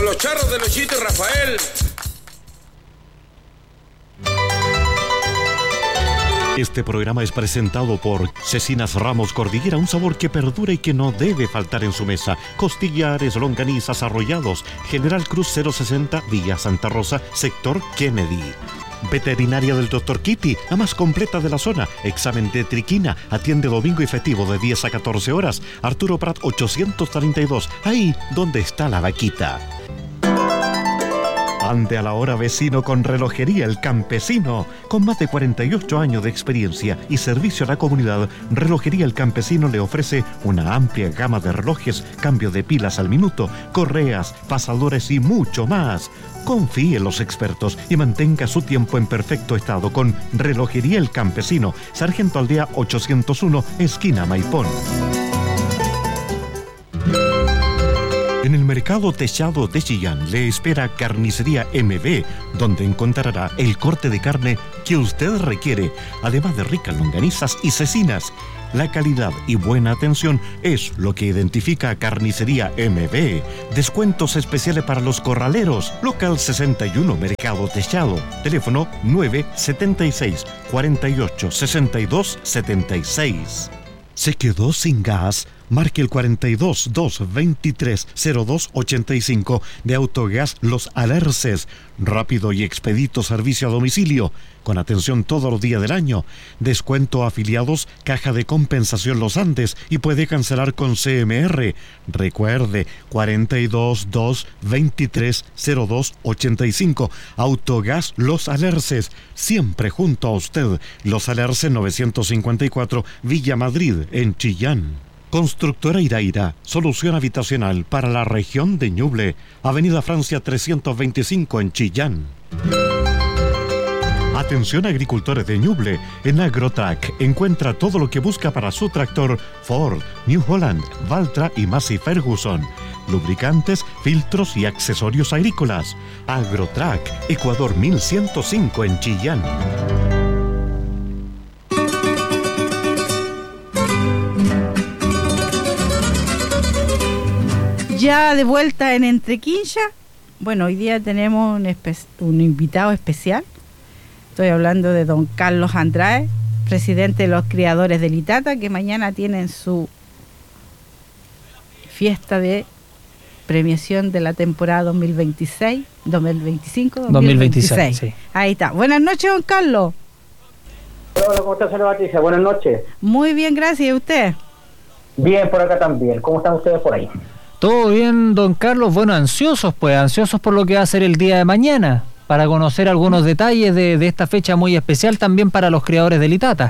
los charros de Luchito y Rafael. Este programa es presentado por Cecinas Ramos Cordillera, un sabor que perdura y que no debe faltar en su mesa. Costillares, longanizas, arrollados. General Cruz 060, Villa Santa Rosa, sector Kennedy. Veterinaria del Dr. Kitty, la más completa de la zona. Examen de triquina, atiende domingo y festivo de 10 a 14 horas. Arturo Prat 832, ahí donde está la vaquita. Ande a la hora, vecino, con Relojería El Campesino. Con más de 48 años de experiencia y servicio a la comunidad, Relojería El Campesino le ofrece una amplia gama de relojes, cambio de pilas al minuto, correas, pasadores y mucho más. Confíe en los expertos y mantenga su tiempo en perfecto estado con Relojería El Campesino, Sargento Aldea 801, esquina Maipón. En el mercado techado de Chillán le espera Carnicería MB, donde encontrará el corte de carne que usted requiere, además de ricas longanizas y cecinas. La calidad y buena atención es lo que identifica a Carnicería MB. Descuentos especiales para los corraleros. Local 61, Mercado Techado. Teléfono 976 48 62 76. ¿Se quedó sin gas? Marque el 42 223 0285 de Autogas Los Alerces. Rápido y expedito servicio a domicilio, con atención todos los días del año. Descuento a afiliados, caja de compensación Los Andes y puede cancelar con CMR. Recuerde, 42 223 0285. Autogas Los Alerces, siempre junto a usted. Los Alerces 954, Villa Madrid, en Chillán. Constructora Iraira, solución habitacional para la región de Ñuble, Avenida Francia 325 en Chillán. Atención agricultores de Ñuble, en Agrotrac encuentra todo lo que busca para su tractor Ford, New Holland, Valtra y Massey Ferguson. Lubricantes, filtros y accesorios agrícolas. Agrotrac, Ecuador 1105 en Chillán. Ya de vuelta en Entrequincha. Bueno, hoy día tenemos un invitado especial. Estoy hablando de don Carlos Andrade, presidente de los criadores de Litata, que mañana tienen su fiesta de premiación de la temporada 2026, 2025. Sí. Ahí está. Buenas noches, don Carlos. Hola, ¿cómo está, señora Patricia? Buenas noches. Muy bien, gracias. ¿Y usted? Bien, por acá también. ¿Cómo están ustedes por ahí? Todo bien, don Carlos. Bueno, ansiosos por lo que va a ser el día de mañana, para conocer algunos detalles de esta fecha muy especial también para los criadores de Litata.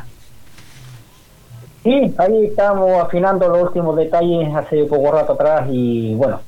Sí, ahí estamos afinando los últimos detalles hace poco rato atrás y bueno,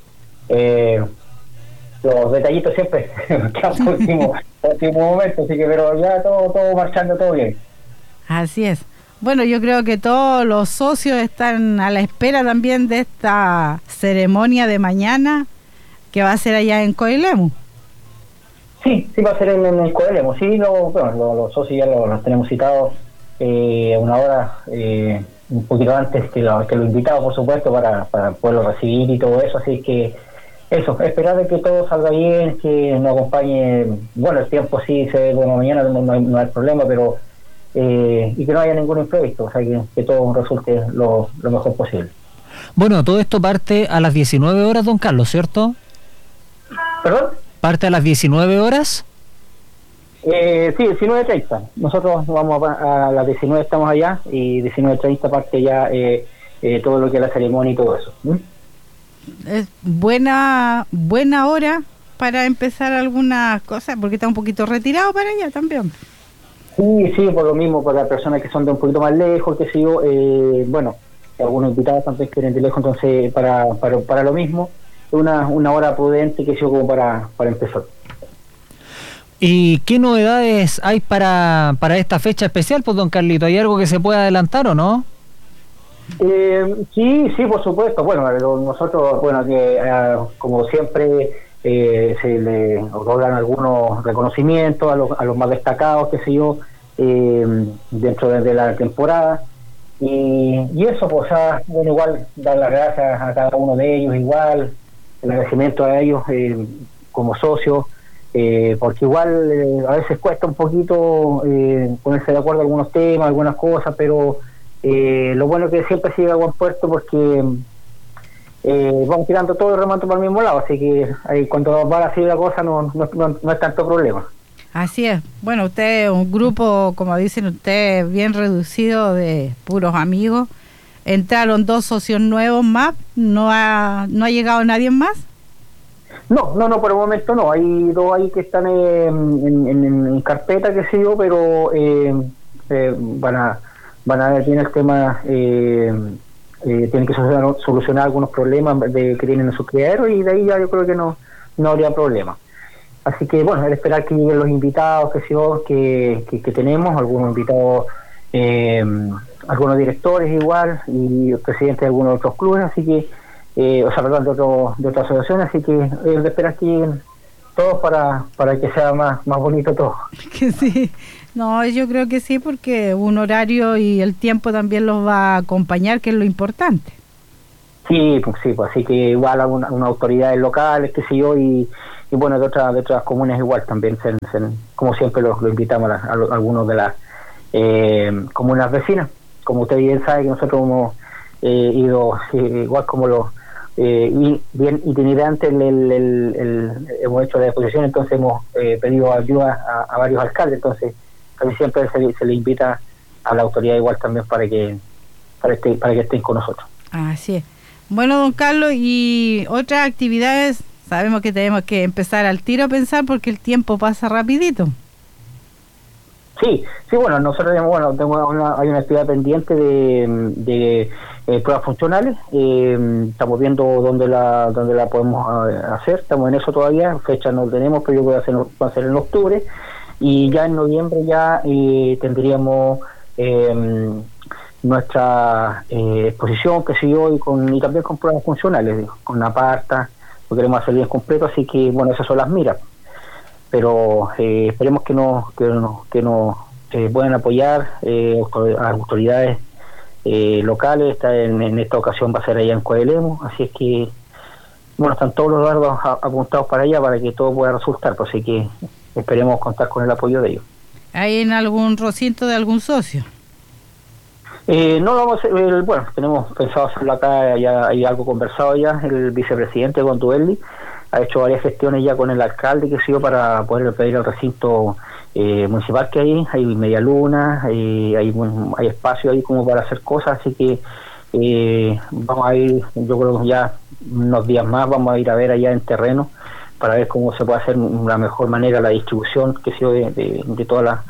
los detallitos siempre quedan por último momento, así que pero ya todo marchando, todo bien. Así es. Bueno, yo creo que todos los socios están a la espera también de esta ceremonia de mañana que va a ser allá en Coelemu. Sí, va a ser en el Coelemu. Sí, los socios ya los tenemos citados una hora, un poquito antes que los invitados, por supuesto, para poderlo recibir y todo eso. Así que eso, esperar de que todo salga bien, que nos acompañe. Bueno, el tiempo sí se ve como mañana, no hay problema, pero y que no haya ningún imprevisto, o sea que todo resulte lo mejor posible. Bueno, todo esto parte a las 19 horas, don Carlos, ¿cierto? ¿Perdón? ¿Parte a las 19 horas? Sí, 19:30. Nosotros vamos a las 19, estamos allá, y 19:30 parte ya todo lo que es la ceremonia y todo eso. Es buena hora para empezar algunas cosas, porque está un poquito retirado para allá también. Sí, por lo mismo, para las personas que son de un poquito más lejos, que sé yo, bueno, algunos invitados también que vienen de lejos, entonces para lo mismo, una hora prudente, que sé yo, como para empezar. ¿Y qué novedades hay para esta fecha especial, pues, don Carlito? ¿Hay algo que se pueda adelantar o no? Sí, por supuesto. Bueno, nosotros, que como siempre se le otorgan algunos reconocimientos a los más destacados, qué sé yo, dentro de la temporada, y eso, pues, bueno, igual dar las gracias a cada uno de ellos igual, el agradecimiento a ellos como socios, porque igual a veces cuesta un poquito ponerse de acuerdo en algunos temas, algunas cosas, pero lo bueno es que siempre sigue a buen puerto, porque vamos tirando todo el remanto para el mismo lado, así que cuando va así la cosa no es tanto problema. Así es. Bueno, usted es un grupo, como dicen ustedes, bien reducido de puros amigos. Entraron 2 socios nuevos más. ¿No ha llegado nadie más? No, por el momento no. Hay 2 ahí que están en carpeta, que sé yo, pero van a ver bien el tema. Tienen que solucionar algunos problemas que tienen en sus criaderos, y de ahí ya yo creo que no habría problema. Así que bueno, es esperar que lleguen los invitados que tenemos, algunos invitados, algunos directores igual, y presidentes de algunos otros clubes, así que de otras asociaciones, así que es de esperar que lleguen todos para que sea más bonito todo. Que sí, no, yo creo que sí, porque un horario y el tiempo también los va a acompañar, que es lo importante. Sí, pues así que igual una autoridades locales, qué sé yo, y bueno, de otras comunes igual también, como siempre los invitamos a algunos de las comunas vecinas. Como usted bien sabe, que nosotros hemos ido, igual como los bien itinerantes, hemos hecho la exposición, entonces hemos pedido ayuda a varios alcaldes, entonces casi siempre se le invita a la autoridad igual también para que estén con nosotros. Así es. Bueno, don Carlos, y otras actividades, sabemos que tenemos que empezar al tiro a pensar, porque el tiempo pasa rapidito. Sí, bueno, nosotros hay una actividad pendiente de pruebas funcionales. Estamos viendo dónde la podemos hacer. Estamos en eso todavía, fecha no tenemos, pero yo voy a hacer en octubre, y ya en noviembre ya tendríamos nuestra exposición, que sé yo, y también con pruebas funcionales, con la parta, lo queremos hacer bien completo, así que bueno, esas son las miras. Pero esperemos que nos puedan apoyar a las autoridades locales. En esta ocasión va a ser allá en Coelemu, así es que bueno, están todos los dardos apuntados para allá para que todo pueda resultar, pues, así que esperemos contar con el apoyo de ellos. ¿Hay en algún recinto de algún socio? No lo vamos a hacer, bueno, tenemos pensado hacerlo acá, ya hay algo conversado ya, el vicepresidente Contuelli ha hecho varias gestiones ya con el alcalde, que sé yo, para poder pedir el recinto municipal que hay media luna, hay espacio ahí como para hacer cosas, así que vamos a ir, yo creo que ya unos días más vamos a ir a ver allá en terreno para ver cómo se puede hacer de la mejor manera la distribución, que sé yo, de todas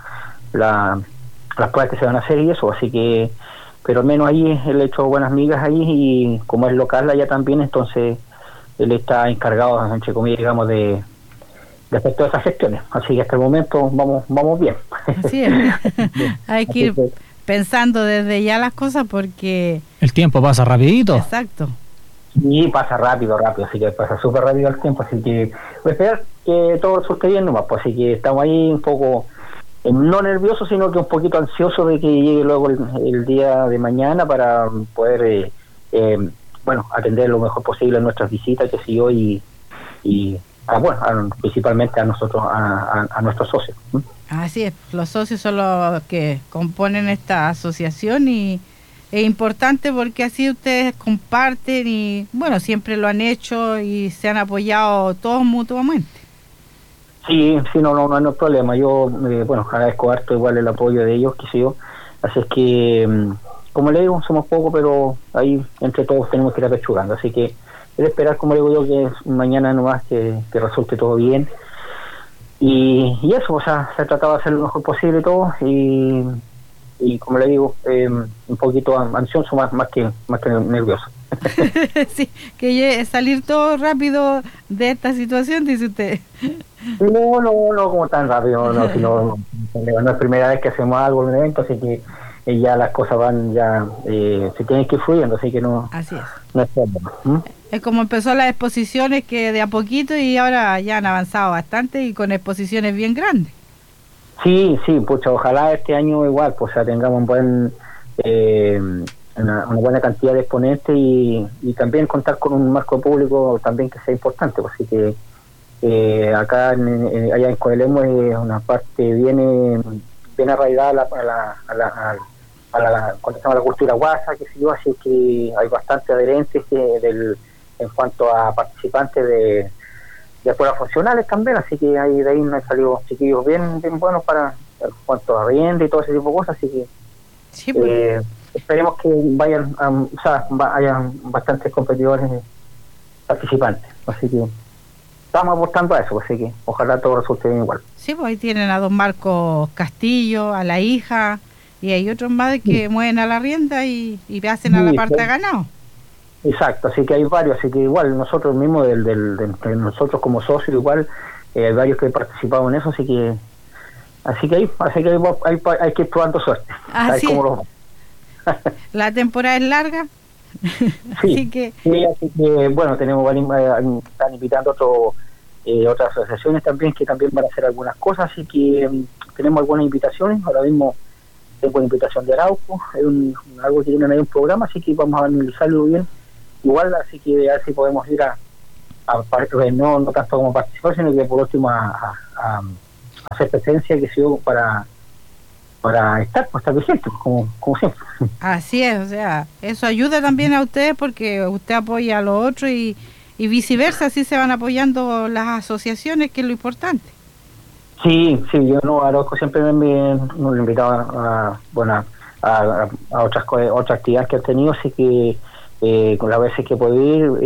las pruebas que se van a hacer y eso, así que, pero al menos ahí él ha hecho buenas migas ahí, y como es local allá también, entonces él está encargado, entre comillas, digamos, de hacer todas esas gestiones, así que hasta el momento vamos bien. Así es. Hay que ir pensando desde ya las cosas, porque el tiempo pasa rapidito. Exacto. Y pasa rápido, así que pasa súper rápido el tiempo, así que voy a esperar que todo resulte bien nomás, pues, así que estamos ahí un poco no nervioso, sino que un poquito ansioso de que llegue luego el día de mañana para poder atender lo mejor posible nuestras visitas, que sé yo, y principalmente a nosotros, a nuestros socios. Así es, los socios son los que componen esta asociación, y es importante porque así ustedes comparten y bueno, siempre lo han hecho y se han apoyado todos mutuamente. Sí, no hay problema. Yo, agradezco harto igual el apoyo de ellos, qué sé yo. Así es que, como le digo, somos pocos, pero ahí entre todos tenemos que ir apechugando. Así que es esperar, como le digo yo, que mañana nomás que resulte todo bien. Y eso, o sea, se ha tratado de hacer lo mejor posible todo, y como le digo, un poquito ansioso más que nervioso. Sí, que salir todo rápido de esta situación, dice usted. No como tan rápido, no es la primera vez que hacemos algo en un evento, así que ya las cosas van, se tienen que ir fluyendo, así que no. Así es. No es problema. Es como empezó las exposiciones, que de a poquito, y ahora ya han avanzado bastante y con exposiciones bien grandes. Sí, pucha, ojalá este año igual, pues, tengamos un buen una buena cantidad de exponentes y también contar con un marco público también que sea importante. Así que acá allá en Coelemo es una parte bien arraigada a la cultura guasa, que sé yo, así que hay bastante adherentes en cuanto a participantes de escuelas funcionales también, así que de ahí han salido chiquillos bien buenos para en cuanto a rienda y todo ese tipo de cosas, así que sí, pues. Esperemos que hayan bastantes competidores participantes, así que estamos apostando a eso, así que ojalá todo resulte bien igual. Sí, pues ahí tienen a don Marcos Castillo, a la hija, y hay otros más que mueven a la rienda y hacen a la parte ganado. Exacto, así que hay varios, así que igual nosotros mismos, nosotros como socios igual, hay varios que participamos en eso, así que hay que ir probando suerte. Así la temporada es larga. Sí, así que bueno, están invitando otras asociaciones también que también van a hacer algunas cosas, así que tenemos algunas invitaciones. Ahora mismo tengo una invitación de Arauco, algo que tienen ahí un programa, así que vamos a analizarlo bien igual, así que a ver si podemos ir a no tanto como participar, sino que por último a hacer presencia, que sea para estar presente, como siempre. Así es, o sea, eso ayuda también a ustedes porque usted apoya a los otros y viceversa, así se van apoyando las asociaciones, que es lo importante. Sí, yo Arauco siempre me he invitado a otras actividades que he tenido, así que con las veces que he podido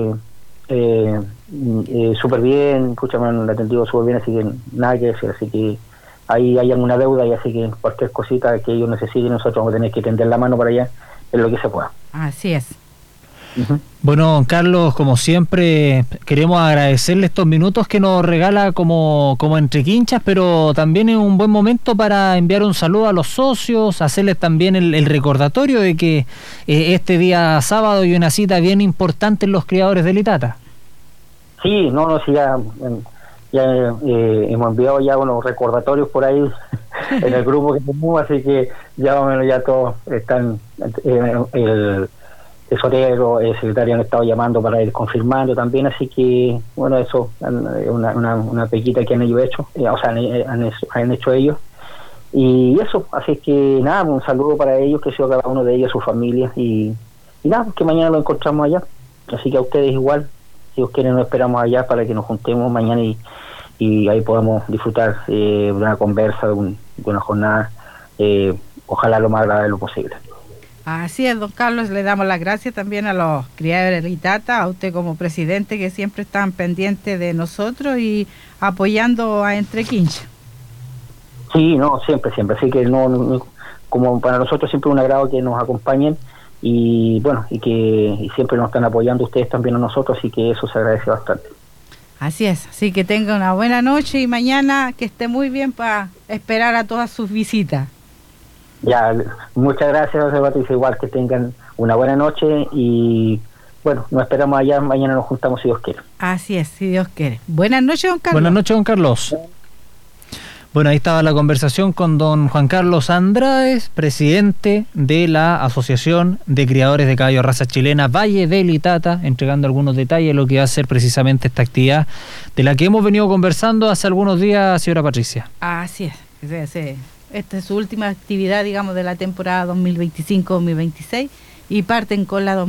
ir, súper bien, escúchame, me han atendido súper bien, así que nada que decir, así que ahí hay alguna deuda y así que cualquier cosita que ellos necesiten, nosotros vamos a tener que tender la mano para allá en lo que se pueda. Así es. Uh-huh. Bueno, don Carlos, como siempre, queremos agradecerle estos minutos que nos regala como entre quinchas, pero también es un buen momento para enviar un saludo a los socios, hacerles también el recordatorio de que este día sábado hay una cita bien importante en los criadores de Litata. Sí, sí, ya hemos enviado ya unos recordatorios por ahí en el grupo que tenemos, así que ya más o menos ya todos están, el tesorero, el secretario han estado llamando para ir confirmando también, así que bueno, eso es una pequita que han ellos hecho, han hecho ellos, y eso, así que nada, un saludo para ellos, que sea cada uno de ellos, su familia, y nada, que mañana lo encontramos allá, así que a ustedes igual, si Dios quiere nos esperamos allá para que nos juntemos mañana y ahí podamos disfrutar de una conversa, de una jornada, ojalá lo más agradable posible. Así es, don Carlos, le damos las gracias también a los criadores de Litata, a usted como presidente, que siempre están pendientes de nosotros y apoyando a Entre Quinchas. Sí, siempre, así que como para nosotros siempre es un agrado que nos acompañen y bueno, y siempre nos están apoyando ustedes también a nosotros, así que eso se agradece bastante. Así es, así que tenga una buena noche y mañana que esté muy bien para esperar a todas sus visitas. Ya, muchas gracias, José Patricio, igual que tengan una buena noche y bueno, nos esperamos allá, mañana nos juntamos si Dios quiere. Así es, si Dios quiere. Buenas noches, don Carlos. Buenas noches, don Carlos. Bueno, ahí estaba la conversación con don Juan Carlos Andrade, presidente de la Asociación de Criadores de Caballo Raza Chilena Valle de Litata, entregando algunos detalles de lo que va a ser precisamente esta actividad de la que hemos venido conversando hace algunos días, señora Patricia. Así es, sí. Esta es su última actividad, digamos, de la temporada 2025-2026 y parten con la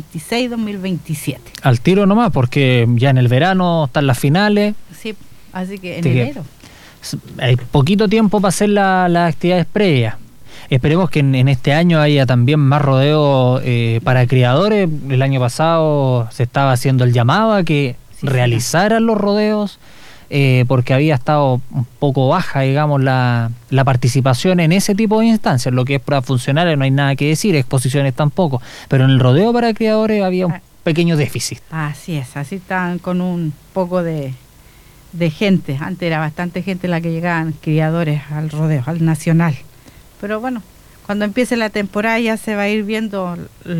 2026-2027. Al tiro nomás, porque ya en el verano están las finales. Sí, así que en enero. Hay poquito tiempo para hacer las actividades previas. Esperemos que en este año haya también más rodeo para criadores. El año pasado se estaba haciendo el llamado a que realizaran los rodeos, porque había estado un poco baja, digamos, la participación en ese tipo de instancias. Lo que es pruebas funcionales no hay nada que decir, exposiciones tampoco, pero en el rodeo para criadores había un pequeño déficit. Así es, así están con un poco de gente. Antes era bastante gente la que llegaban criadores al rodeo, al nacional, pero bueno, cuando empiece la temporada ya se va a ir viendo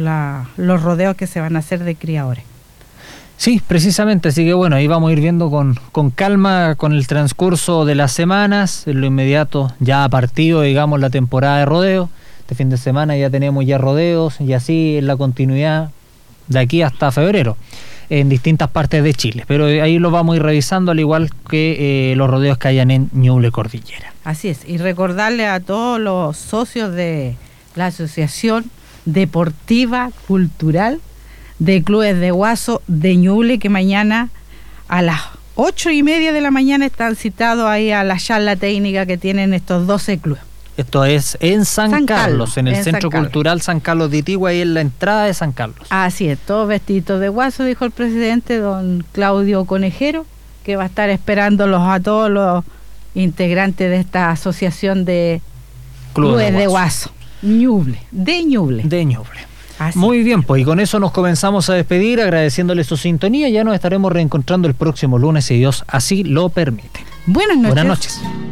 los rodeos que se van a hacer de criadores. Sí, precisamente, así que bueno, ahí vamos a ir viendo con calma con el transcurso de las semanas. En lo inmediato ya ha partido, digamos, la temporada de rodeo. Este fin de semana ya tenemos ya rodeos y así en la continuidad de aquí hasta febrero en distintas partes de Chile, pero ahí lo vamos a ir revisando, al igual que los rodeos que hayan en Ñuble Cordillera. Así es, y recordarle a todos los socios de la Asociación Deportiva Cultural de Clubes de Guaso de Ñuble que mañana a las 8:30 de la mañana están citados ahí a la charla técnica que tienen estos 12 clubes. Esto es en San Carlos, en el en Centro Cultural San Carlos de Itigua, ahí en la entrada de San Carlos. Así es, todos vestiditos de guaso, dijo el presidente don Claudio Conejero, que va a estar esperándolos a todos los integrantes de esta asociación de clubes de guaso. Ñuble. De Ñuble. Así. Muy bien, pues y con eso nos comenzamos a despedir, agradeciéndole su sintonía. Ya nos estaremos reencontrando el próximo lunes, si Dios así lo permite. Buenas noches. Buenas noches.